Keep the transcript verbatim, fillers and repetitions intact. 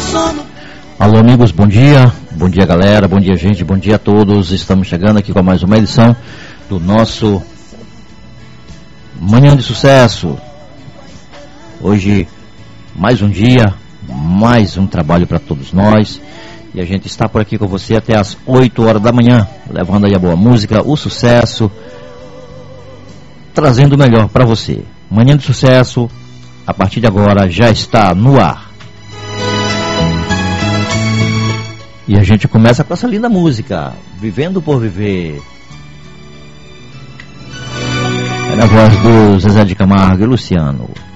Alô amigos, bom dia, bom dia galera, bom dia gente, bom dia a todos. Estamos chegando aqui com mais uma edição do nosso Manhã de Sucesso. Hoje mais um dia, mais um trabalho para todos nós. E a gente está por aqui com você até as oito horas da manhã, levando aí a boa música, o sucesso, trazendo o melhor para você. Manhã de Sucesso, a partir de agora, já está no ar. E a gente começa com essa linda música, Vivendo por Viver. É na voz do Zezé de Camargo e Luciano.